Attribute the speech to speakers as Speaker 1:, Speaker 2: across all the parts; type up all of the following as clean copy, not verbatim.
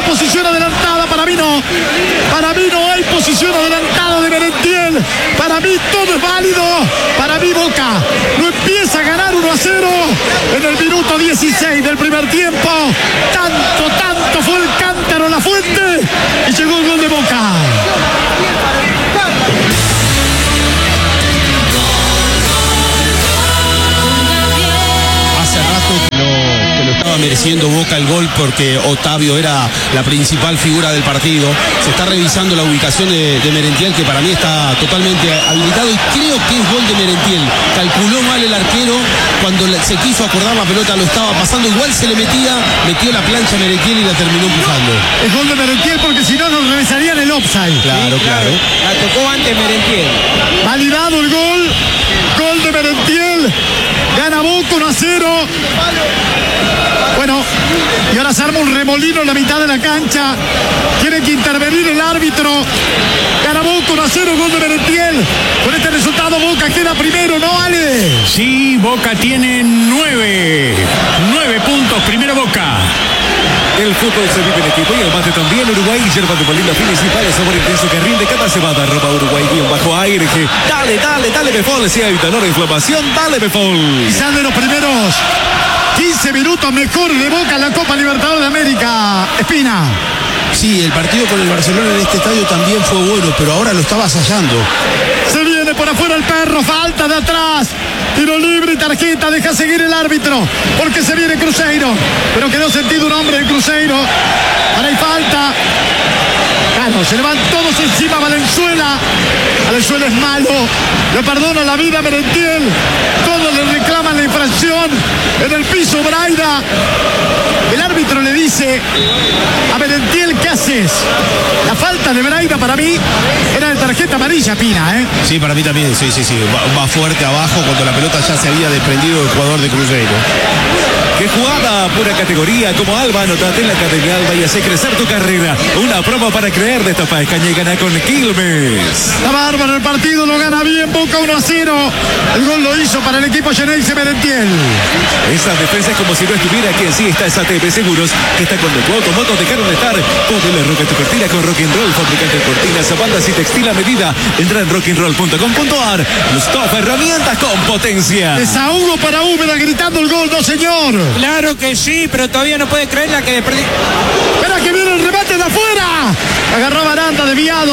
Speaker 1: posición adelantada. Para mí no hay posición adelantada de Merentiel. Para mí todo es válido. Para mí Boca no empieza a ganar 1-0 en el minuto 16 del primer tiempo. Tanto fue el cántaro a la fuente y llegó el gol de Boca.
Speaker 2: Hace rato que lo estaba mereciendo Boca el gol, porque Otavio era la principal figura del partido. Se está revisando la ubicación de Merentiel, que para mí está totalmente habilitado, y creo que es gol de Merentiel. Calculó mal el arquero, cuando se quiso acordar la pelota lo estaba pasando, igual se le metió la plancha a Merentiel y la terminó empujando.
Speaker 1: Es gol de Merentiel, porque si no nos revisarían el offside.
Speaker 2: Claro.
Speaker 3: La tocó antes Merentiel.
Speaker 1: Validado el gol de Merentiel. Gana Boca 1-0. Bueno, y ahora se arma un remolino en la mitad de la cancha. Tiene que intervenir el árbitro. Gana Boca 1-0, gol de Merentiel. Con este resultado Boca queda primero, ¿no, Ale?
Speaker 4: Sí, Boca tiene 9 puntos, primero Boca.
Speaker 5: El fútbol se vive en equipo y el mate también. Uruguay, yerba de Molina principales, sabor intenso que rinde cada cebada. Arroba Uruguay, _aire. Dale, Befol. Si hay dolor e inflamación, dale, Befol.
Speaker 1: Quizás de los primeros 15 minutos mejor de Boca en la Copa Libertadores de América. Espina.
Speaker 2: Sí, el partido con el Barcelona en este estadio también fue bueno, pero ahora lo está avasallando.
Speaker 1: Se viene por afuera el perro, falta de atrás. Tiro libre y tarjeta, deja seguir el árbitro, porque se viene Cruzeiro. Pero quedó sentido un hombre de Cruzeiro. Ahora hay falta. Claro, se le van todos encima a Valenzuela. Valenzuela es malo. Le perdona la vida a Merentiel. Todos le reclaman la infracción. En el piso Braida. El árbitro le dice a Merentiel, ¿qué haces? La falta de Braida para mí era de tarjeta amarilla, Pina, ¿eh?
Speaker 2: Sí, para mí también, sí. Va fuerte abajo cuando la pelota ya se había desprendido del jugador de Cruzeiro.
Speaker 5: ¡Qué jugada! Pura categoría. Como Alba, anotate en la Academia Alba y hace crecer tu carrera. Una promo para creer. Destapa Escaña y gana con Quilmes.
Speaker 1: Está bárbaro el partido, lo gana bien Boca 1-0. El gol lo hizo para el equipo Xeneize Merentiel.
Speaker 5: Esa defensa es como si no estuviera aquí. Sí está esa ATP Seguros, que está con tu auto, moto, dejaron de estar. Ponle Rock a tu cortina con Rock and Roll, fabricante de cortinas, zapatas y textil a medida. Entra en rockandroll.com.ar. Mustafa, herramientas con potencia.
Speaker 1: Desahogo para Úbeda gritando el gol, no señor.
Speaker 3: Claro que sí, pero todavía no puede creer la que desperdició.
Speaker 1: Espera que viene el remate de afuera. Agarró Aranda, desviado.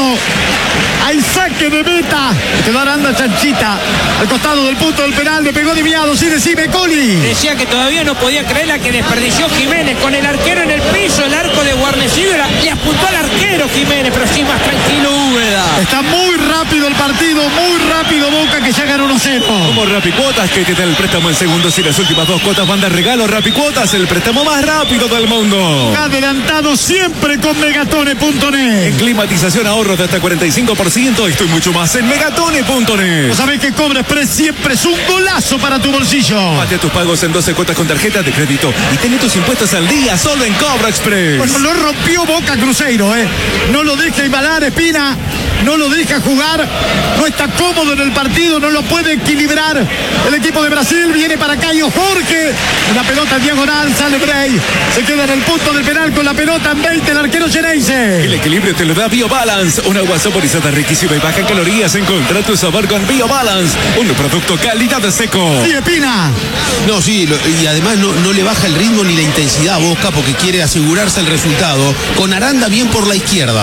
Speaker 1: Hay saque de meta. Quedó Aranda chanchita al costado del punto del penal. Le pegó desviado. Sí, decime, Coli.
Speaker 3: Decía que todavía no podía creer la que desperdició Jiménez con el arquero en el piso. El arco de guarnecido le apuntó al arquero Jiménez, pero sí más tranquilo Úbeda.
Speaker 1: Está muy rápido el partido, muy rápido Boca, que ya ganó 1-0.
Speaker 5: Como Rapicuotas, que te da el préstamo en segundos y las últimas 2 cuotas van de regalo. Rapicuotas, el préstamo más rápido del mundo.
Speaker 1: Adelantado siempre con megatone.net.
Speaker 5: En climatización, ahorros de hasta 45%. Estoy mucho más en megatone.net.
Speaker 1: ¿Sabés que Cobra Express siempre es un golazo para tu bolsillo?
Speaker 5: Mate tus pagos en 12 cuotas con tarjeta de crédito y ten tus impuestos al día solo en Cobra Express.
Speaker 1: Bueno, lo rompió Boca Cruzeiro, ¿eh? No lo deja embalar, Espina. No lo deja jugar. No está cómodo en el partido. No lo puede equilibrar. El equipo de Brasil viene para Caio Jorge. Una pelota en diagonal. Sale Bray. Se queda en el punto del penal con la pelota en 20. El arquero Xeneize.
Speaker 5: El equilibrio te lo da BioBalance. Una agua saborizada riquísima y baja en calorías. Encontrá tu sabor con BioBalance. Un producto calidad de seco.
Speaker 1: Sí, Espina.
Speaker 2: No, sí, y además no le baja el ritmo ni la intensidad a Boca, porque quiere asegurarse el resultado. Con Aranda bien por la izquierda.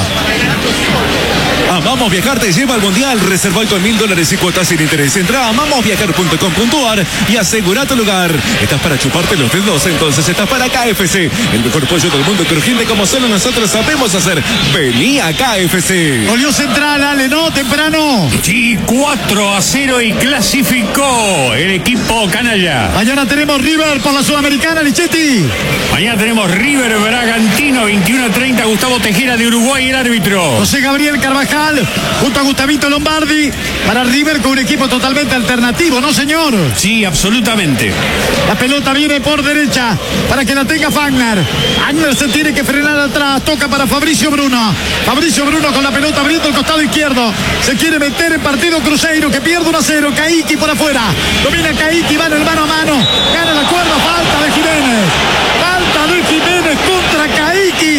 Speaker 5: Amamos Viajar te lleva al Mundial. Reserva hoy con $1,000 y cuotas sin interés. Entra a amamosviajar.com.ar y asegura tu lugar. ¿Estás para chuparte los dedos? Entonces estás para KFC. El mejor pollo del mundo, crujiente como solo nosotros sabemos hacer. Vení a KFC.
Speaker 1: Olió Central, Ale, ¿no? Temprano.
Speaker 4: Sí, 4-0 y clasificó el equipo canalla.
Speaker 1: Mañana tenemos River por la Sudamericana, Lichetti.
Speaker 4: Mañana tenemos River Bragantino, 21:30, Gustavo Tejera de Uruguay, el árbitro.
Speaker 1: José Gabriel Carvajal junto a Gustavito Lombardi para River con un equipo totalmente alternativo, ¿no, señor?
Speaker 4: Sí, absolutamente.
Speaker 1: La pelota viene por derecha para que la tenga Fagner. Fagner se tiene que frenar atrás. Toca para Fabricio Bruno. Fabricio Bruno con la pelota abriendo el costado izquierdo. Se quiere meter en partido Cruzeiro, que pierde 1-0. Caíqui por afuera. Domina Caíqui, va en el mano a mano. Gana la cuerda. Falta de Jiménez. Falta de Jiménez contra Caíqui.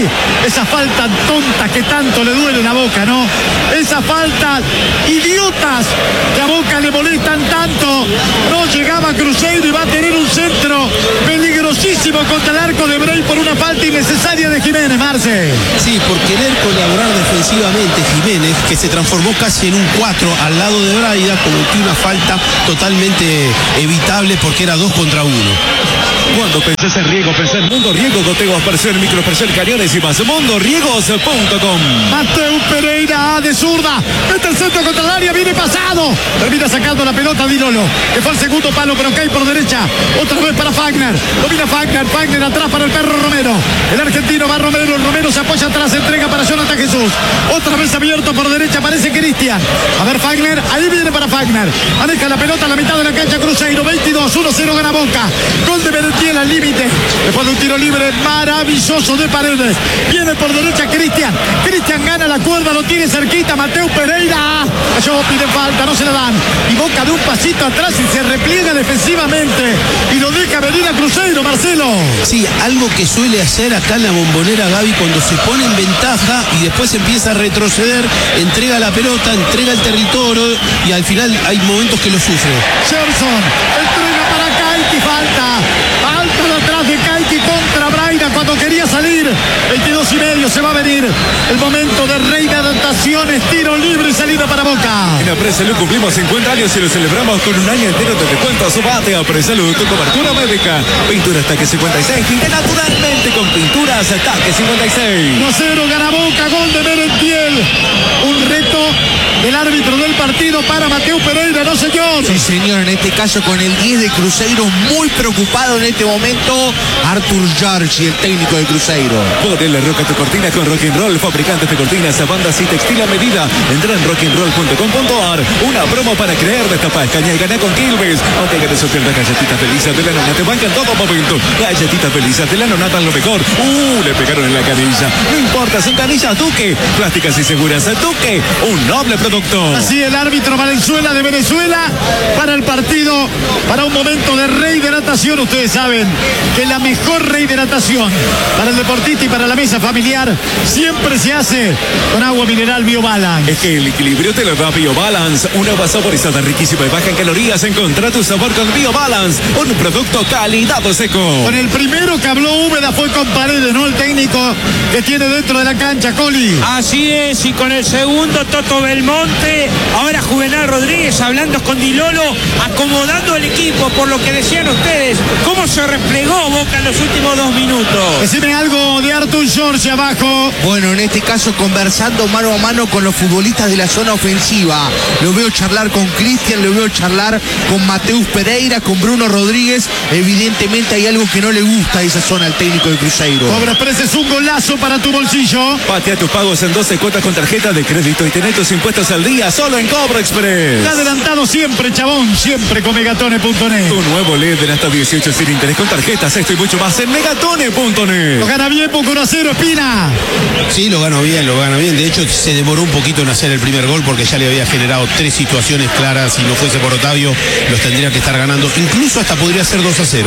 Speaker 1: Esa falta tonta que tanto le duelen a Boca, ¿no? Esa falta idiotas que a Boca le molestan tanto. No llegaba Cruzeiro y va a tener un centro peligrosísimo contra el arco de Brey por una falta innecesaria de Jiménez, Marce.
Speaker 2: Sí, por querer colaborar defensivamente Jiménez, que se transformó casi en un 4 al lado de Braida, cometió una falta totalmente evitable porque era 2 contra 1.
Speaker 5: Cuando pensás en riego, pensá en Mundo Riego, goteo, aspersión, microaspersión, cañones y más. MundoRiegos.com.
Speaker 1: Mateu Pereira de zurda, mete el centro contra el área, viene pasado, termina sacando la pelota Di Lolo, que fue el segundo palo, pero cae por derecha, otra vez para Fagner, domina Fagner atrás para el perro Romero, el argentino va Romero se apoya atrás, entrega para Jonathan Jesús, otra vez abierto por derecha, aparece Cristian, a ver Fagner, ahí viene para Fagner, maneja la pelota a la mitad de la cancha Cruzeiro, 22-1-0 gana Boca, gol de Merentiel al límite, después de un tiro libre maravilloso de Paredes, viene por derecha Cristian gana la cuerda, lo tiene cerquita Mateu Pereira, cayó, pide falta, no se la dan, y Boca de un pasito atrás y se repliega defensivamente y lo deja venir a Cruzeiro, Marcelo.
Speaker 2: Sí, algo que suele hacer acá en la Bombonera Gaby cuando se pone en ventaja y después empieza a retroceder, entrega la pelota, entrega el territorio y al final hay momentos que lo sufre.
Speaker 1: Gerson, entrega para Caiti, falta de atrás de Caiti contra Braida cuando quería salir, 22:30, se va a venir el momento de rey de adaptaciones, tiro libre y salida para Boca.
Speaker 5: En Apresalud cumplimos 50 años y lo celebramos con un año entero de descuento. Subate a Apresalud con cobertura médica, pintura Ataque 56, pinta naturalmente con pinturas Ataque 56.
Speaker 1: 1-0 gana Boca, gol de Merentiel, un reto del árbitro del partido para Mateu Pereira, ¿no señor?
Speaker 6: Sí señor, en este caso con el 10 de Cruzeiro muy preocupado en este momento, Arthur Giorgi, el técnico de Cruzeiro.
Speaker 5: Ponle roca tu cortina con Rock and Roll, fabricantes de cortinas, bandas y textil a medida. Entra en rockandroll.com.ar, una promo para creer, destapa, escaña y gana con Quilmes. Aunque ganes o pierdas galletitas felices de la nona, te bancan todo momento. Galletitas felices de la nona dan lo mejor. Le pegaron en la canilla. No importa, son canillas Duque, plásticas y seguras Duque, un noble producto.
Speaker 1: Así el árbitro Valenzuela de Venezuela para el partido, para un momento de rey de natación. Ustedes saben que la mejor rey de natación para el deportista y para la mesa familiar siempre se hace con agua mineral BioBalance.
Speaker 5: Es que el equilibrio te lo da BioBalance, una agua saborizada, riquísima y baja en calorías. Encontrá tu sabor con BioBalance, un producto calidad seco.
Speaker 1: Con el primero que habló Úbeda fue con Paredes, ¿no? El técnico que tiene dentro de la cancha, Coli.
Speaker 3: Así es, y con el segundo Toto Belmonte, ahora Juvenal Rodríguez hablando con Di Lolo, acomodando el equipo, por lo que decían ustedes, cómo se replegó Boca en los últimos 2 minutos.
Speaker 1: Decime algo de Arthur Giorgi abajo.
Speaker 6: Bueno, en este caso conversando mano a mano con los futbolistas de la zona ofensiva. Lo veo charlar con Cristian, lo veo charlar con Mateus Pereira, con Bruno Rodríguez. Evidentemente hay algo que no le gusta a esa zona al técnico de Cruzeiro.
Speaker 1: Cobra Express es un golazo para tu bolsillo.
Speaker 5: Patea tus pagos en 12 cuotas con tarjeta de crédito y tener tus impuestos al día solo en Cobra Express.
Speaker 1: Adelantado siempre, chabón, siempre con megatone.net.
Speaker 5: Tu nuevo LED de hasta 18 sin interés con tarjetas, esto y mucho más en megatone.net.
Speaker 1: Lo gana bien Boca 1-0, Espina.
Speaker 2: Sí, lo ganó bien. De hecho, se demoró un poquito en hacer el primer gol porque ya le había generado 3 situaciones claras. Si no fuese por Otavio, los tendría que estar ganando. Incluso hasta podría ser 2-0.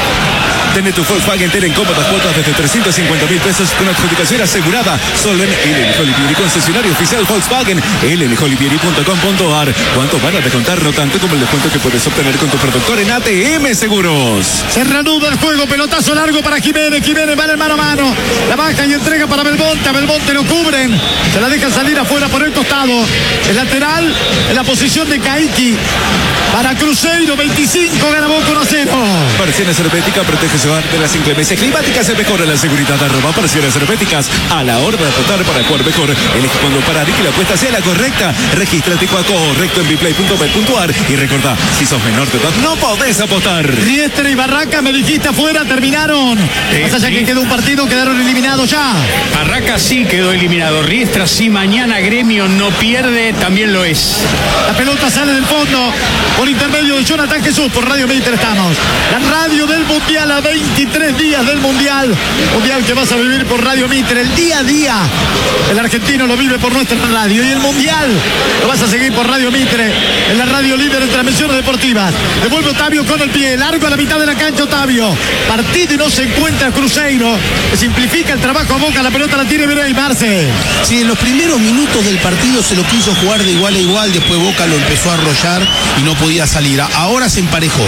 Speaker 5: Tené tu Volkswagen Tele en cómodas cuotas desde 350.000 pesos con adjudicación asegurada. Solo en LN Jolipieri, concesionario oficial Volkswagen, lnjolipieri.com.ar. ¿Cuánto van a descontar? No tanto como el descuento que puedes obtener con tu productor en ATM Seguros.
Speaker 1: Se reanuda el juego, pelotazo largo para Jiménez. Jiménez va en el mano a mano. La baja y entrega para Belmonte. A Belmonte lo cubren. Se la dejan salir afuera por el costado. El lateral en la posición de Caiti. Para Cruzeiro, 25, gana Boca 1-0.
Speaker 5: Persianas herméticas, protege su hogar de las inclemencias climáticas, se mejora la seguridad. Persianas herméticas, a la hora de apostar para jugar mejor. Elige cuando parar y que la apuesta sea la correcta. Regístrate correcto en biplay.bet.ar y recordá, si sos menor de edad no podés apostar.
Speaker 1: Riestra y Barraca, me dijiste afuera, terminaron. Más allá que quedó un partido, quedaron eliminados ya.
Speaker 4: Barraca sí quedó eliminado. Riestra, si mañana Gremio no pierde, también lo es.
Speaker 1: La pelota sale del fondo por intermedio de Jonathan Jesús. Por Radio Mitre estamos. La radio del Mundial a 20. 23 días del Mundial que vas a vivir por Radio Mitre. El día a día el argentino lo vive por nuestra radio, y el Mundial lo vas a seguir por Radio Mitre, en la radio líder en transmisiones deportivas. Devuelve Otavio con el pie, largo a la mitad de la cancha Otavio. Partido y no se encuentra Cruzeiro, que simplifica el trabajo a Boca. La pelota la tiene Verey, Marce.
Speaker 2: Sí, en los primeros minutos del partido se lo quiso jugar de igual a igual, después Boca lo empezó a arrollar y no podía salir. Ahora se emparejó.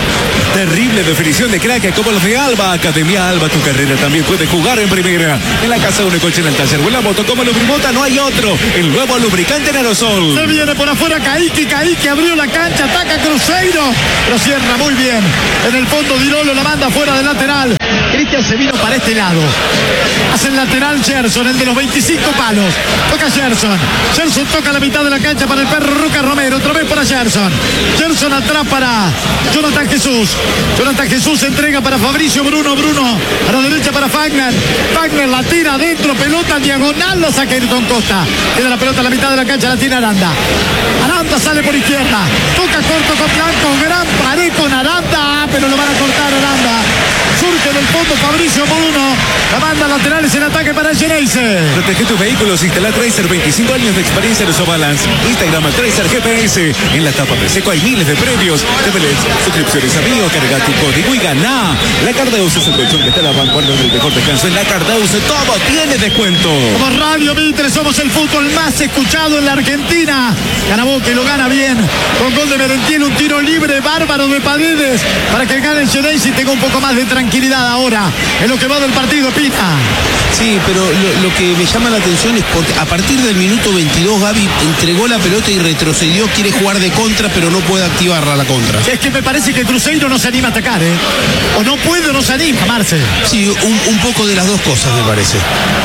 Speaker 5: Terrible definición de crack como los de Alba. Academia Alba, tu carrera también puede jugar en primera. En la casa, un coche en el taller o en la moto como Lubrimota, no hay otro. El nuevo lubricante en aerosol.
Speaker 1: Se viene por afuera Kaique abrió la cancha, ataca Cruzeiro, pero cierra muy bien. En el fondo Dilolo la manda fuera del lateral. Cristian se vino para este lado. Hace el lateral Gerson, el de los 25 palos. Toca Gerson. Gerson toca la mitad de la cancha para el perro Ruca Romero. Otra vez para Gerson. Gerson atrás para Jonathan Jesús. Jonathan Jesús entrega para Fabricio Bruno. A la derecha para Fagner. Fagner la tira adentro, pelota diagonal, la saca Ayrton Costa. Queda la pelota a la mitad de la cancha, la tira Aranda. Aranda sale por izquierda. Toca corto con Blanco. Gran pared con Aranda, pero lo van a cortar Aranda. Surge del fondo Fabricio Bruno. La banda lateral es el ataque para Geneise.
Speaker 5: Protege tus vehículos, instala Tracer, 25 años de experiencia en Balance. Instagram Tracer GPS. En la tapa de seco hay miles de premios. Tevelet, suscripciones a Río, carga tu código y gana. La Cardeus es el colchón que está a la vanguardia del mejor descanso. En la Cardeus todo tiene descuento.
Speaker 1: Como Radio Mitre somos el fútbol más escuchado en la Argentina. Gana Boca y lo gana bien. Con gol de Merentiel, un tiro libre bárbaro de Paredes para que gane Geneise y tenga un poco más de tranquilidad ahora en lo que va del partido, Pita.
Speaker 2: Sí, pero lo que me llama la atención es porque a partir del minuto 22 Gaby entregó la pelota y retrocedió, quiere jugar de contra, pero no puede activarla la contra.
Speaker 1: Es que me parece que Cruzeiro no se anima a atacar, ¿eh? O no puede o no se anima, Marce.
Speaker 2: Sí, un poco de las dos cosas me parece.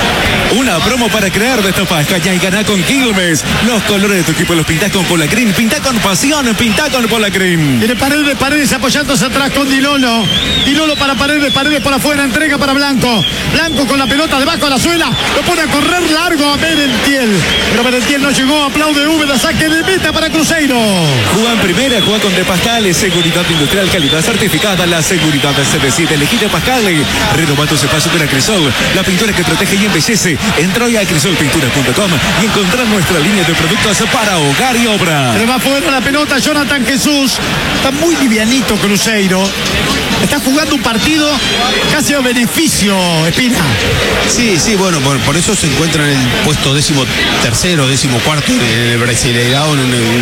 Speaker 5: Una promo para crear de esta pascaña y ganar con Quilmes. Los colores de tu equipo los pintás con Polacrim. Pintá con pasión, pintá con Polacrim.
Speaker 1: Tiene Paredes apoyándose atrás con Dilolo. Dilolo para Paredes por afuera, entrega para Blanco. Blanco con la pelota debajo de la suela. Lo pone a correr largo a Merentiel. Pero Merentiel no llegó, aplaude Úbeda, saque de meta para Cruzeiro.
Speaker 5: Juega en primera, juega con De Pascal, seguridad industrial, calidad certificada. La seguridad se decide, elegí De Pascal. Renova tu espacio con Acrisol, la pintura que protege y embellece. Entra hoy a acrisolpintura.com y encontrar nuestra línea de productos para hogar y obra.
Speaker 1: Le va fuera la pelota Jonathan Jesús. Está muy livianito Cruzeiro. Está jugando un partido casi a beneficio, Espina.
Speaker 2: Sí, bueno, por eso se encuentra en el puesto 13º, 14º en el Brasileirao, en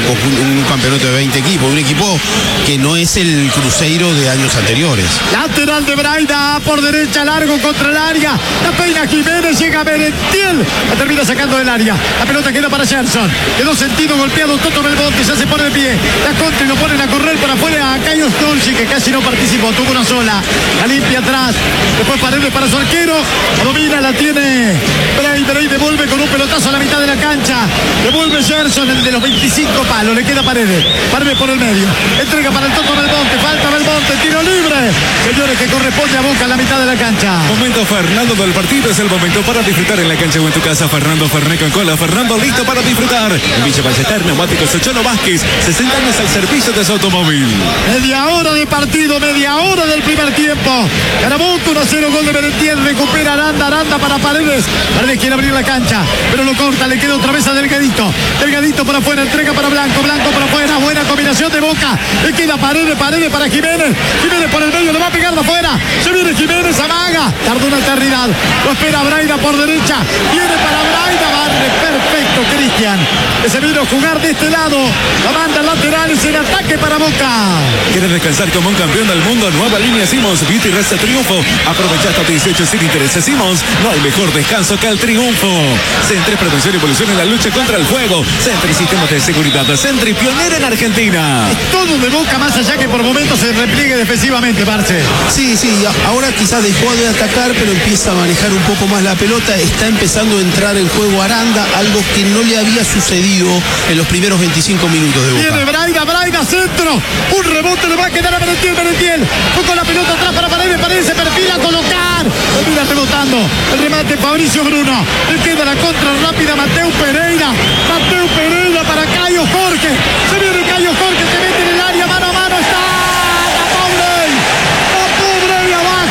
Speaker 2: un campeonato de 20 equipos. Un equipo que no es el Cruzeiro de años anteriores.
Speaker 1: Lateral de Braida, por derecha, largo contra el área. La peina Jiménez, llega Merentiel. La termina sacando del área. La pelota queda para Gerson. Quedó sentido, golpeado Toto Belmonte, ya se pone de pie. La contra y lo ponen a correr por afuera a Caio Stolci, que casi no participó, tuvo una sola. La limpia atrás. Después Paredes para su arquero. La domina, la tiene Brey devuelve con un pelotazo a la mitad de la cancha. Devuelve Gerson, el de los 25 palos. Le queda Paredes por el medio. Entrega para el Toto Belmonte. Falta Belmonte. Tiro libre. Señores, que corresponde a Boca en la mitad de la cancha.
Speaker 5: Momento Fernando del partido. Es el momento para disfrutar en la cancha o en tu casa. Fernando Fernet con cola. Fernando listo para disfrutar. En Villa Ballester, Neumáticos Ocholo Vázquez. 60 años al servicio de su automóvil.
Speaker 1: Media hora de partido. Media hora del primer tiempo. Gana Boca 1-0. Gol de Merentiel. Recupera Aranda para Paredes. Paredes quiere abrir la cancha, pero lo corta, le queda otra vez a Delgadito. Delgadito por afuera, entrega para Blanco por afuera, buena combinación de Boca. Le queda Paredes para Jiménez. Jiménez por el medio, le va a pegar de afuera. Se viene Jiménez, amaga. Tardó una eternidad. Lo espera Braida por derecha. Viene para Braida, barre perfecto Cristian. Que se vino a jugar de este lado. La banda lateral es el ataque para Boca.
Speaker 5: ¿Quieres descansar como un campeón del mundo? Nueva línea Simons Beauty Resta Triunfo. Aprovecha hasta 18 sin intereses. Simons, no hay mejor descanso que el triunfo. Centri Prevención y Evolución en la lucha contra el fuego. Centri Sistemas de Seguridad. Centri pionera en Argentina.
Speaker 1: Es todo de Boca, más allá que por momentos se repliegue defensivamente, Marce.
Speaker 2: Sí, ahora quizás dejó de atacar, pero empieza a manejar un poco más la pelota. Está empezando a entrar en juego Aranda, algo que no le había sucedido en los primeros 25 minutos de Boca.
Speaker 1: Viene Braida, centro. Un rebote le va a quedar a Merentiel. Fue con la pelota atrás para Paredes se perfila a colocar. Termina rebotando. El remate Fabricio Bruno. Le queda la contra rápida Mateu Pereira para Caio Jorge. Se viene Caio Jorge, se mete en el área, mano a mano, está Tapó Brey abajo.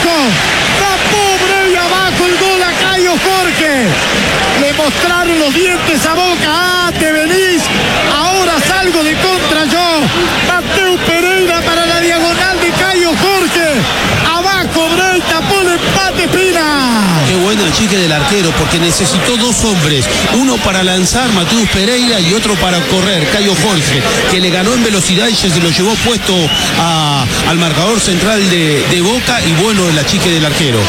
Speaker 1: mostraron los dientes a Boca. ¡Ah, te venís! Ahora salgo de contra yo. Mateus Pereira para la diagonal de Caio Jorge. Abajo Brey, tapó el empate Pina.
Speaker 2: Qué bueno el chique del arquero, porque necesitó dos hombres, uno para lanzar, Mateus Pereira, y otro para correr, Caio Jorge, que le ganó en velocidad y se lo llevó puesto al marcador central de Boca, y bueno el achique del arquero.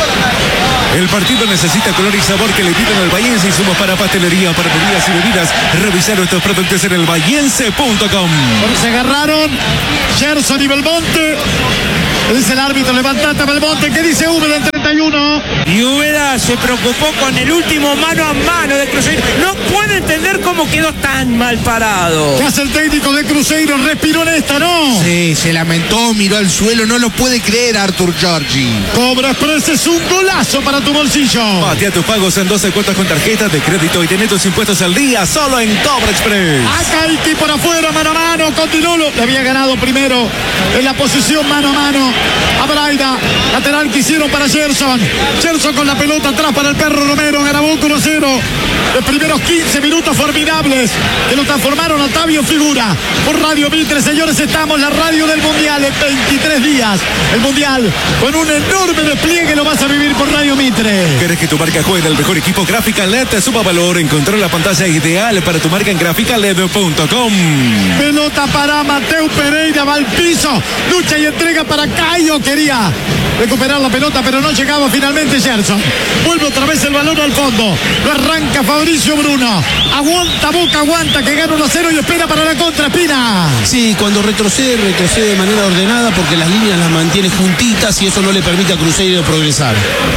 Speaker 5: El partido necesita color y sabor que le pidan al Bahiense. Insumos para pastelería, para bebidas y bebidas. Revisar nuestros productos en elbahiense.com.
Speaker 1: Se agarraron Gerson y Belmonte. Dice el árbitro, levantate Belmonte. ¿Qué dice Úbeda en 31?
Speaker 3: Y Úbeda se preocupó con el último mano a mano de Cruzeiro. No puede entender cómo quedó tan mal parado.
Speaker 1: ¿Qué hace el técnico de Cruzeiro? Respiró en esta, ¿no?
Speaker 6: Sí, se lamentó, miró al suelo, no lo puede creer Arthur Giorgi.
Speaker 1: Cobra Express es un golazo para tu bolsillo.
Speaker 5: Patea tus pagos en 12 cuotas con tarjetas de crédito y tené tus impuestos al día solo en Cobra Express.
Speaker 1: Akaiki por afuera, mano a mano con Dilolo. Le había ganado primero en la posición mano a mano a Braida. Lateral que hicieron para Gerson. Gerson con la pelota atrás para el Perro Romero. Ganó 1-0. Los primeros 15 minutos formidables que lo transformaron a Otavio Figura. Por Radio Mitre, señores, estamos la radio del Mundial en 23 días. El Mundial con un enorme despliegue lo vas a vivir por Radio Mitre.
Speaker 5: ¿Querés que tu marca juegue el mejor equipo? Gráfica LED te suma valor. Encontrar la pantalla ideal para tu marca en graficaled.com.
Speaker 1: Pelota para Mateus Pereira, va al piso. Lucha y entrega para Caio. Quería recuperar la pelota, pero no llegaba finalmente Gerson. Vuelve otra vez el balón al fondo. Lo arranca Fabricio Bruno. Aguanta Boca, aguanta, que gana 1-0 y espera para la contra, Espina.
Speaker 2: Sí, cuando retrocede de manera ordenada, porque las líneas las mantiene juntitas y eso no le permite a Cruzeiro progresar.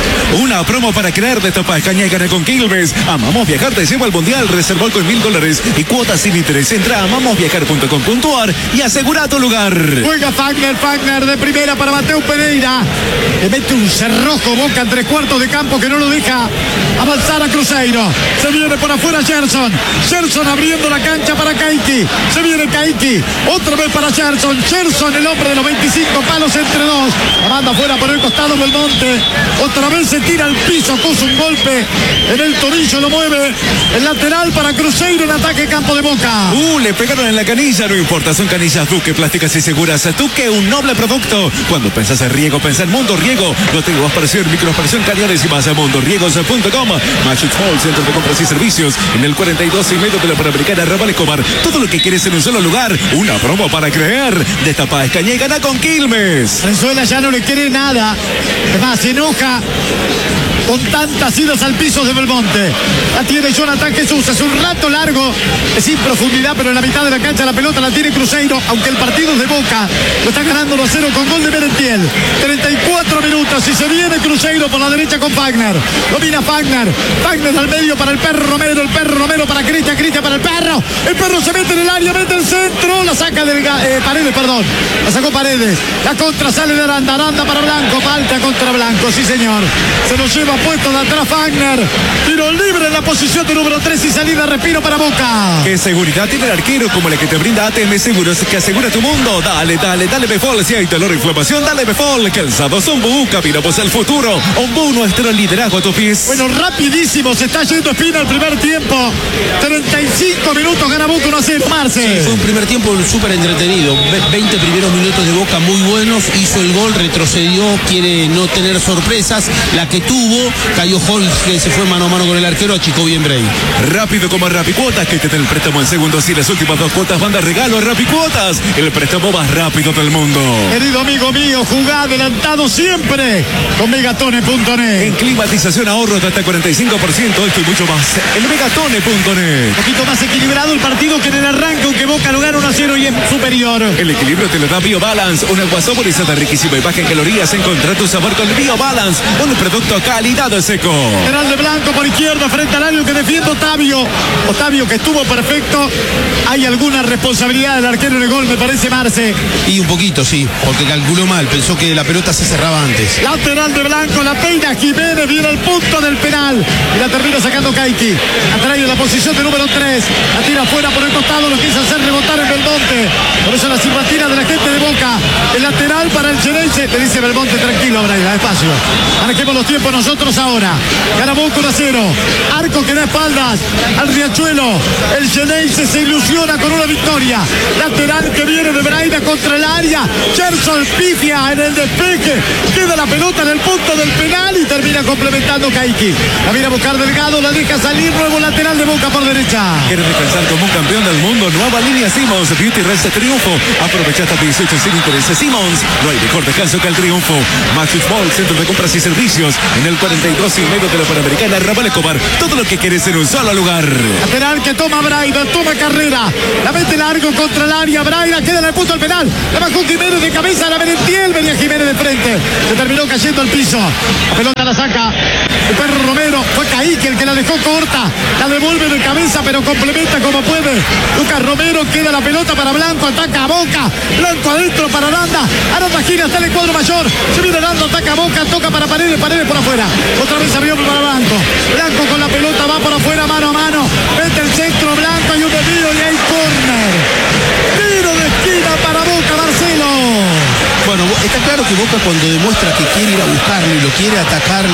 Speaker 5: Una promo para creer de Tapa Escaña y gana con Quilmes. Amamos Viajar te lleva al Mundial. Reservó con $1,000 y cuotas sin interés. Entra a amamosviajar.com.ar y asegura tu lugar.
Speaker 1: Juega Fagner de primera para Mateus Pereira. Le mete un cerrojo Boca en 3/4 de campo que no lo deja avanzar a Cruzeiro. Se viene por afuera Gerson. Gerson abriendo la cancha para Kaiki. Se viene Kaiki. Otra vez para Gerson. Gerson, el hombre de los 25 palos entre dos. La manda afuera por el costado Belmonte. Otra vez se tira al piso. Cosa un golpe en el tobillo. Lo mueve. El lateral para Cruzeiro en ataque campo de Boca.
Speaker 5: Le pegaron en la canilla. No importa, son canillas Duque, plásticas y seguras. Duque, un noble producto. Cuando pensás en riego, pensá en Mundo Riego. No tengo aspersión, microaspersión, cañones y más a mundoriegos.com. Magic Hall, centro de compras y servicios. En el 42,5 de la Panamericana, Raval Escobar. Todo lo que quieres en un solo lugar. Una promo para creer. Destapa Escaña y gana con Quilmes.
Speaker 1: Venezuela ya no le quiere nada. Es más, se enoja con tantas idas al piso de Belmonte. La tiene Jonathan Jesús. Es un rato largo. Es sin profundidad, pero en la mitad de la cancha la pelota la tiene Cruzeiro. Aunque el partido es de Boca. Lo está ganando 1-0 con gol de Merentiel. 34 minutos y se viene Cruzeiro por la derecha con Fagner. Domina Fagner. Fagner al medio para el Perro Romero. El Perro Romero para Cristian. Cristian para el Perro. El Perro se mete en el área, mete el centro. La saca del Paredes, perdón. La sacó Paredes. La contra sale de Aranda. Aranda para Blanco. Falta contra Blanco. Sí, señor. Se lo lleva puesto de atrás Fagner. Tiro libre en la posición de número 3 y salida respiro para Boca.
Speaker 5: ¿Qué seguridad tiene el arquero como la que te brinda ATM Seguros, que asegura tu mundo? Dale Befol. Si hay dolor o inflamación, dale Befol. Calzados Ombú, caminamos al futuro. Ombú, nuestro liderazgo a tus pies.
Speaker 1: Bueno, rapidísimo se está yendo Espina al primer tiempo. 35 minutos gana Boca 1-0. Marce.
Speaker 2: Sí, fue un primer tiempo súper entretenido. 20 primeros minutos de Boca muy buenos. Hizo el gol, retrocedió, quiere no tener sorpresas. La que tuvo, Caio Jorge se fue mano a mano con el arquero, achicó bien Brey.
Speaker 5: Rápido como Rapicuotas, que te da el préstamo en segundos y las últimas 2 cuotas van de regalo. Rapicuotas, el préstamo más rápido del mundo.
Speaker 1: Querido amigo mío, jugá adelantado siempre con Megatone.net.
Speaker 5: En climatización ahorro hasta 45%, esto y mucho más. El Megatone.net.
Speaker 1: Un poquito más equilibrado el partido que en el arranque, aunque Boca lo gana 1-0 y es superior.
Speaker 5: El equilibrio te lo da BioBalance, una agua saborizada riquísima y baja en calorías. Encontrá tu sabor con BioBalance, un producto calidad seco.
Speaker 1: Lateral de Blanco por izquierda frente al área que defiende Otavio. Otavio que estuvo perfecto. ¿Hay alguna responsabilidad del arquero en el gol, me parece, Marce?
Speaker 2: Y un poquito, sí, porque calculó mal, pensó que la pelota se cerraba antes.
Speaker 1: Lateral de Blanco, la peina Jiménez, viene el punto del penal y la termina sacando Kaiki. Atrae en la posición de número 3, la tira fuera por el costado, lo quiso hacer rebotar en Belmonte. Por eso la silbatina de la gente de Boca. El lateral para el Xeneize. Te dice Belmonte, tranquilo, Braida, despacio. Manejemos los tiempos nosotros. metros ahora. Gana Boca 1-0. Arco que da espaldas al Riachuelo. El Xeneize se ilusiona con una victoria. Lateral que viene de Braida contra el área. Gerson pifia en el despeje. Queda la pelota en el punto del penal y termina complementando Caiki. La viene a buscar Delgado, la deja salir. Nuevo lateral de Boca por derecha.
Speaker 5: ¿Quieres descansar como un campeón del mundo? Nueva línea Simmons Beauty Rest Triunfo. Aprovecha hasta 18 sin intereses. Simmons, no hay mejor descanso que el triunfo. Maxus Mall, centro de compras y servicios. En el 42 y medio de la Panamericana, Raval Escobar. Todo lo que quieres en un solo lugar.
Speaker 1: Lateral que toma Braida, toma carrera. La mete largo contra el área. Braida queda en el punto del penal. La bajó Jiménez de cabeza. La Merentiel. Venía Jiménez de frente. Se terminó cayendo al piso. La pelota la saca el perro Romero. Fue Caíque el que la dejó corta. La devuelve de cabeza, pero complementa como puede. Lucas Romero, queda la pelota para Blanco. Ataca a Boca. Blanco adentro para Aranda. Aranda gira hasta el cuadro mayor. Se viene Aranda, ataca a Boca. Toca para Paredes. Paredes por afuera. Otra vez abrió para Blanco. Blanco con la pelota va por afuera, mano a mano. Mete el centro Blanco. Hay un desvío y hay córner. Tiro de esquina para Boca, Marcelo.
Speaker 2: Bueno, está claro que Boca cuando demuestra que quiere ir a buscarlo y lo quiere atacar,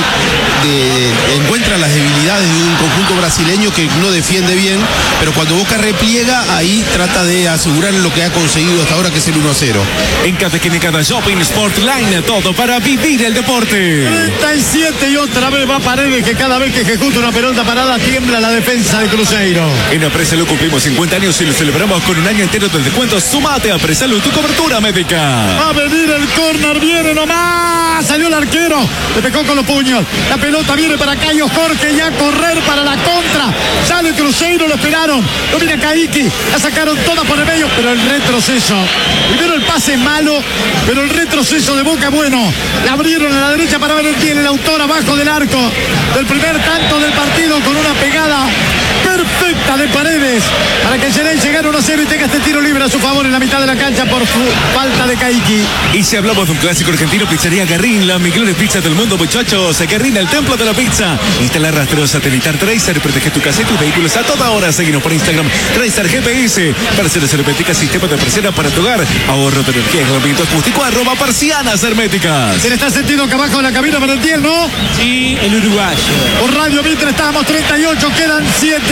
Speaker 2: encuentra las debilidades de un conjunto brasileño que no defiende bien, pero cuando Boca repliega, ahí trata de asegurar lo que ha conseguido hasta ahora, que es el 1-0.
Speaker 5: En Café Química Shopping Sportline, todo para vivir el deporte.
Speaker 1: 37 y otra vez va Paredes, que cada vez que ejecuta una pelota parada tiembla la defensa de Cruzeiro.
Speaker 5: En Apresalo cumplimos 50 años y lo celebramos con un año entero de descuentos. Sumate a Apresalo, tu cobertura médica.
Speaker 1: Va a venir el córner, viene nomás. Salió el arquero, le pegó con los puños. La pelota viene para Cayo Jorge, ya a correr para la contra. Sale Cruzeiro, lo esperaron. Lo viene Caiki, la sacaron toda por el medio, pero el retroceso. Primero el pase malo, pero el retroceso de Boca bueno. La abrieron a la derecha para ver el autor abajo del arco del primer tanto del partido, con una pegada perfecta de Paredes para que el Xeneize gane 1-0 y tenga este tiro libre a su favor en la mitad de la cancha por falta de Caiki.
Speaker 5: Y si hablamos de un clásico argentino, Pizzería Guerrín, la mejor pizza del mundo, muchachos. Guerrín, el templo de la pizza. Instala rastreo satelital Tracer, protege tu casa y tus vehículos a toda hora. Seguinos por Instagram, Tracer GPS. Persianas herméticas, sistema de persiana para tu hogar. Ahorro de energía, aislamiento acústico, @persianas herméticas.
Speaker 1: Se le está sentiendo que abajo de la cabina para el tiel, ¿no?
Speaker 3: Sí, el uruguayo.
Speaker 1: Por Radio Mitre estábamos 38, quedan 7.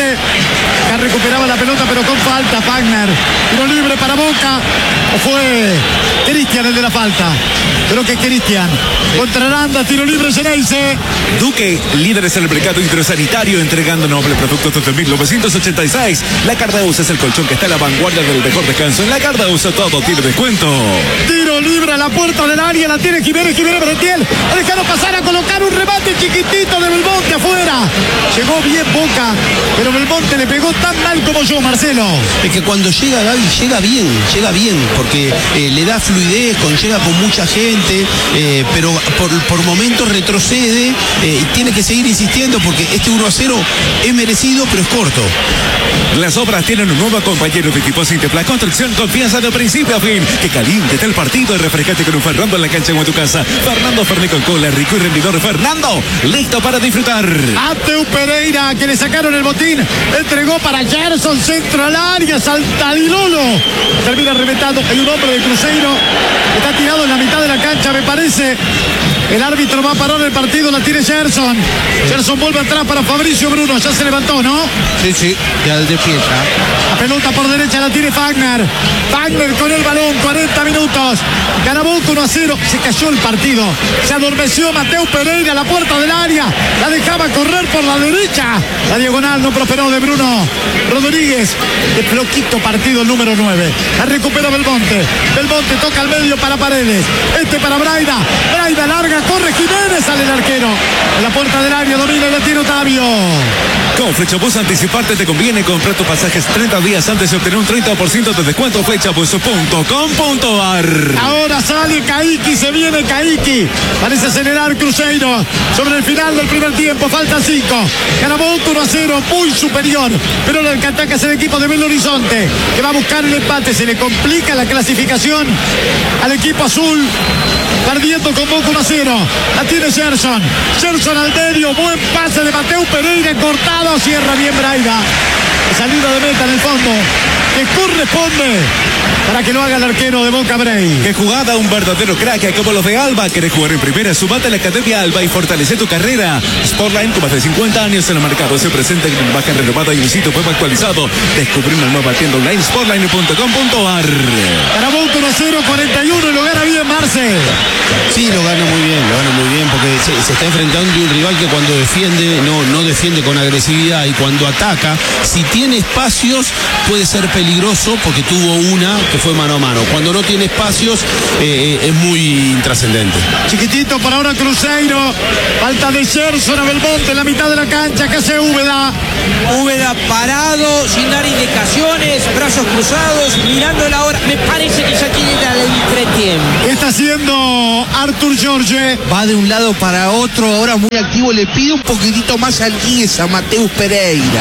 Speaker 1: Ya recuperaba la pelota, pero con falta Wagner. Tiro libre para Boca. ¿O fue Cristian el de la falta? Creo que Cristian. Contra Aranda, tiro libre Xeneize.
Speaker 5: Duque, líderes en el mercado hidrosanitario, entregando nobles productos desde 1986. La Cardaus es el colchón que está a la vanguardia del mejor descanso. En la Cardaus todo tiene descuento.
Speaker 1: Tiro libre a la puerta del área, la tiene Jiménez Merentiel. Ha dejado pasar a colocar un remate chiquitito de Belmonte afuera. Llegó bien Boca, pero Belmonte le pegó tan mal como yo, Marcelo.
Speaker 2: Es que cuando llega Gaby, llega bien, porque le da fluidez, llega con mucha gente, pero por momentos retrocede y tiene que seguir insistiendo, porque este 1-0 es merecido, pero es corto.
Speaker 5: Las obras tienen un nuevo compañero de equipo Sintepla Construcción, confianza de principio a fin. Que caliente está el partido y refrescate con un Fernando en la cancha o en tu casa. Fernando Fernet con cola, rico y rendidor. Fernando, listo para disfrutar.
Speaker 1: Mateu Pereira, que le sacaron el botín, entregó para Gerson, centro al área, salta Dilolo. Termina reventando. Hay un hombre de Cruzeiro, está tirado en la mitad de la cancha, me parece. El árbitro va a parar el partido, la tiene Gerson. Gerson vuelve atrás para Fabricio Bruno, ya se levantó, ¿no?
Speaker 6: Sí, ya despierta.
Speaker 1: La pelota por derecha la tiene Wagner. Wagner con el balón, 40 minutos. Gana Boca 1-0. Se cayó el partido. Se adormeció Mateu Pereira a la puerta del área. La dejaba correr por la derecha. La diagonal no prosperó de Bruno Rodríguez. De floquito partido el número 9. La recupera Belmonte. Belmonte toca al medio para Paredes. Este para Braida. Braida larga, corre Jiménez, sale el arquero. En la puerta del área domina y la tiene Otavio.
Speaker 5: Con Flechapus anticiparte te conviene. Comprar tus pasajes 30 días antes y obtener un 30% de descuento. Flechapus.com.ar.
Speaker 1: Ahora sale Caiki, se viene Caiki. Parece acelerar Cruzeiro sobre el final del primer tiempo. Faltan 5. Gana Boca 1-0, muy superior. Pero el que ataca es el equipo de Belo Horizonte, que va a buscar el empate. Se le complica la clasificación al equipo azul, perdiendo con Boca 1-0. La tiene Gerson. Gerson al medio, buen pase de Mateu Pereira, cortado. Cierra bien Braida. Salida de meta en el fondo que corresponde para que lo haga el arquero de Boca Bray.
Speaker 5: ¡Qué jugada! Un verdadero crack como los de Alba. ¿Querés jugar en primera? Sumate a la Academia Alba y fortalece tu carrera. Sportline, con más de 50 años en el mercado, se presenta en una imagen renovada y un sitio web actualizado. Descubrí una nueva tienda online, sportline.com.ar.
Speaker 1: Para Boca 1-0, 41, y lo gana bien Marce.
Speaker 2: Sí, lo gana muy bien, porque se está enfrentando a un rival que cuando defiende, no defiende con agresividad, y cuando ataca, si tiene espacios, puede ser peligroso, porque tuvo una que fue mano a mano. Cuando no tiene espacios, es muy intrascendente.
Speaker 1: Chiquitito por ahora Cruzeiro. Falta de Gerson a Belmonte en la mitad de la cancha. ¿Qué hace Úbeda?
Speaker 3: Úbeda parado, sin dar indicaciones, brazos cruzados, mirando la hora. Me parece que ya tiene el entretiempo.
Speaker 1: ¿Qué está haciendo Artur Jorge?
Speaker 6: Va de un lado para otro, ahora muy activo. Le pide un poquitito más al 10 a Mateus Pereira.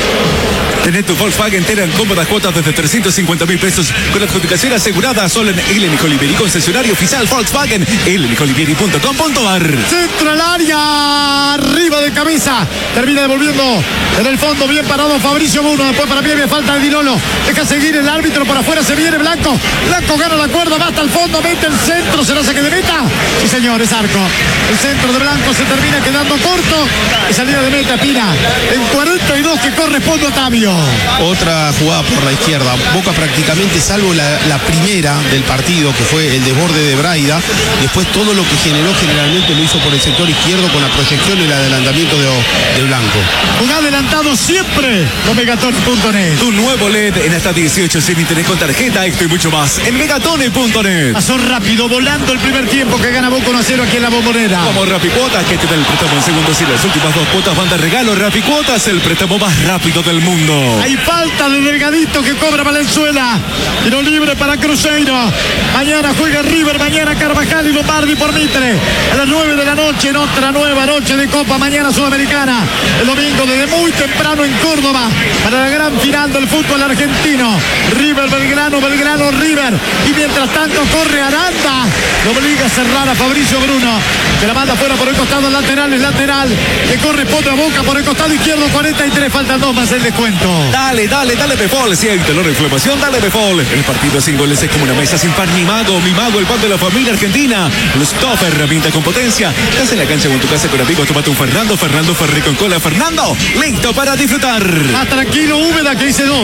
Speaker 5: Tenés tu Volkswagen Tera en cómodas cuotas desde 350.000 pesos con adjudicación asegurada solo en Elenich Olivieri, concesionario oficial Volkswagen, elenicholivieri.com.ar.
Speaker 1: Centro al área, arriba de cabeza, termina devolviendo en el fondo, bien parado Fabricio Bruno, después para Pieve, falta de Di Lolo, deja seguir el árbitro, por afuera se viene Blanco, Blanco gana la cuerda, va hasta el fondo, mete el centro, ¿será saque de meta? Sí señor, es arco, el centro de Blanco se termina quedando corto, y salida de meta Pina, en 42 que corresponde a Otavio.
Speaker 2: Otra jugada por la izquierda. Boca prácticamente, salvo la primera del partido, que fue el desborde de Braida, después todo lo que generó generalmente lo hizo por el sector izquierdo con la proyección y el adelantamiento de Blanco.
Speaker 1: Un adelantado siempre con Megatone.net.
Speaker 5: Tu nuevo LED en hasta 18 sin interés con tarjeta, esto y mucho más en Megatone.net.
Speaker 1: Pasó rápido, volando el primer tiempo que gana Boca 1-0 aquí en la Bombonera.
Speaker 5: Como Rapicuotas, que te da el préstamo en segundos y las últimas 2 cuotas van de regalo. Rapicuotas, el préstamo más rápido del mundo.
Speaker 1: Hay falta de Delgadito que cobra Valenzuela. Tiro libre para Cruzeiro. Mañana juega River, mañana Carvajal y Lombardi por Mitre. A las 9 de la noche en otra nueva noche de Copa, mañana Sudamericana. El domingo desde muy temprano en Córdoba para la gran final del fútbol argentino. River, Belgrano, Belgrano, River. Y mientras tanto corre Aranda. Lo obliga a cerrar a Fabricio Bruno, que la manda fuera por el costado lateral, es lateral. Que corresponde a Boca por el costado izquierdo, 43, faltan 2 más el descuento.
Speaker 5: Dale, Befol. Si hay dolor o inflamación, dale Befol. El partido sin goles es como una mesa sin pan. Mi mago, el pan de la familia argentina. Los top, herramienta con potencia. Estás en la cancha o en tu casa con amigos, tómate un Fernando Ferry con cola. Fernando, listo para disfrutar.
Speaker 1: Más tranquilo Úbeda, que dice 2.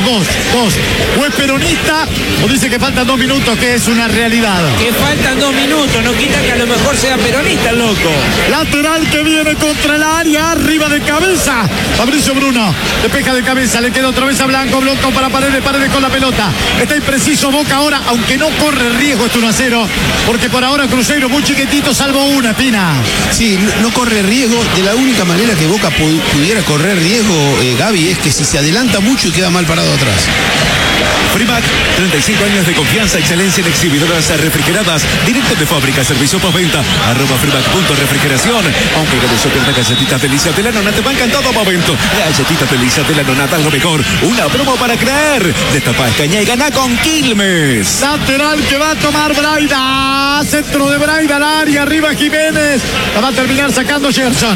Speaker 1: ¿O es peronista o dice que faltan 2 minutos, que es una realidad?
Speaker 3: Que faltan 2 minutos, no quita que a lo mejor sea peronista, loco.
Speaker 1: Lateral que viene contra el área, arriba de cabeza. Fabricio Bruno, despeja de cabeza, le queda otra vez a Blanco para Paredes con la pelota. Está impreciso Boca ahora, aunque no corre riesgo este 1-0, porque por ahora Cruzeiro muy chiquitito, salvo una, Pina.
Speaker 2: Sí, no corre riesgo. De la única manera que Boca pudiera correr riesgo, Gaby, es que si se adelanta mucho y queda mal parado atrás.
Speaker 5: Frimac, 35 años de confianza, excelencia en exhibidoras refrigeradas, directo de fábrica, servicio postventa, @frimac.refrigeración. Aunque Gabriel pierda galletitas delicias de la nona, te va encantado momento. Galletitas delicias de la nona, algo mejor. Una promo para creer. Destapa, escaña y gana con Quilmes.
Speaker 1: Lateral que va a tomar Braida. Centro de Braida al área, arriba Jiménez. La va a terminar sacando Gerson.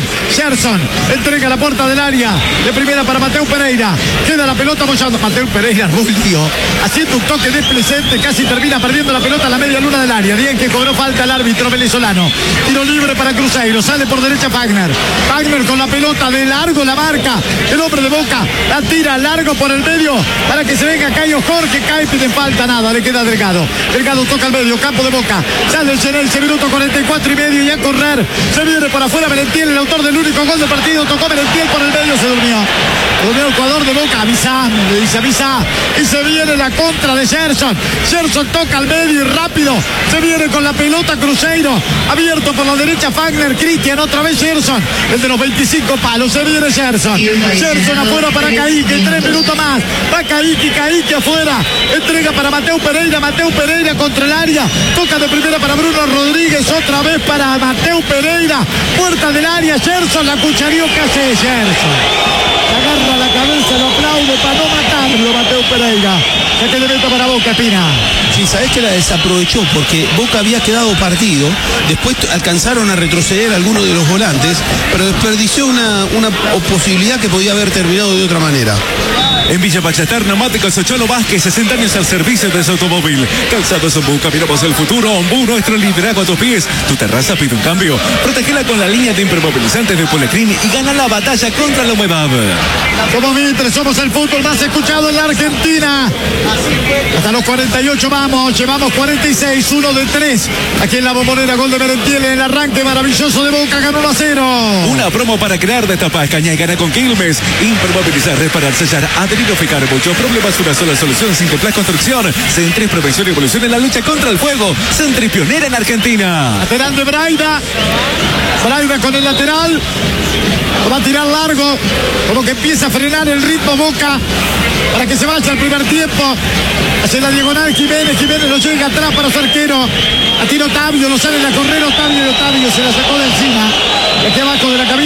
Speaker 1: Entrega la puerta del área. De primera para Mateus Pereira. Queda la pelota apoyando. Mateus Pereira, Rubio, haciendo un toque desplecente, casi termina perdiendo la pelota a la media luna del área. Bien que cobró falta el árbitro venezolano. Tiro libre para Cruzeiro, sale por derecha Wagner con la pelota de largo, la marca el hombre de Boca, la tira largo por el medio para que se venga Cayo Jorge, cae, pide falta, nada, le queda Delgado toca el medio, campo de Boca, sale el Gerense, minuto 44 y medio, y a correr, se viene por afuera Merentiel, el autor del único gol del partido, tocó Merentiel por el medio, se durmió el jugador de Boca, avisa, le dice avisa, y se viene la contra de Gerson toca al medio y rápido, se viene con la pelota Cruzeiro, abierto por la derecha Wagner, Cristian, otra vez Gerson, el de los 25 palos, se viene Gerson afuera para Caíque, 3 minutos más, va Caíque afuera, entrega para Mateus Pereira contra el área, toca de primera para Bruno Rodríguez, otra vez para Mateus Pereira, puerta del área, Gerson, la cuchareó, ¿qué hace Gerson? Agarra la cabeza, lo aplaude para no matarlo Mateus Pereira, saque de meta para Boca, Pina.
Speaker 2: Sí, sabés que la desaprovechó porque Boca había quedado partido, después alcanzaron a retroceder algunos de los volantes, pero desperdició una posibilidad que podía haber terminado de otra manera.
Speaker 5: En Villa Ballester, Neumáticos Ocholo Vázquez, 60 años al servicio de su automóvil. Calzados Ombú, caminamos el futuro. Ombú, nuestro liderazgo a tus pies. Tu terraza pide un cambio. Protegela con la línea de impermeabilizantes de Polecrin y gana la batalla contra la humedad.
Speaker 1: Somos Mitre, somos el fútbol más escuchado en la Argentina. Hasta los 48 vamos, llevamos 46, 1 de 3. Aquí en la Bombonera, gol de Merentiel en el arranque maravilloso de Boca, ganó 1-0.
Speaker 5: Una promo para crear, destapar, caña y gana con Quilmes. Impermovilizar, reparar, sellar, adherir o fijar. Muchos problemas, una sola solución. Sinterplas Construcción. Centris, prevención y evolución en la lucha contra el fuego. Centris pionera en Argentina.
Speaker 1: Lateral de Braida. Braida con el lateral. Lo va a tirar largo. Como que empieza a frenar el ritmo Boca para que se vaya al primer tiempo. Hace la diagonal Jiménez. Jiménez lo llega atrás para su arquero. A tiro Otavio, lo sale a correr Otavio y Otavio se la sacó de encima. Y aquí abajo de la cabina.